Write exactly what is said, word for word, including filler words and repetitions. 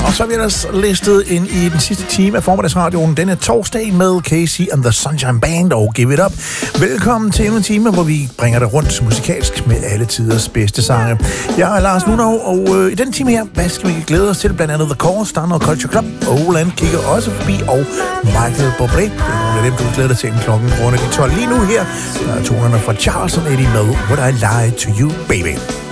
Og så er vi ellers listet ind i den sidste time af formiddagsradioen denne torsdag med Casey and the Sunshine Band og Give It Up. Velkommen til endnu en time, hvor vi bringer dig rundt musikalsk med alle tiders bedste sange. Jeg er Lars Lunov, og øh, i den time her, hvad skal vi glæde os til? Blandt andet The Course, der er noget Culture Club, Oland kigger også forbi, og Michael Bublé. Det er nogle af dem, du vil glæde dig til en klokken rundt af de tolv. Lige nu her, der er tonerne fra Charles og Eddie med Would I Lie to You, Baby.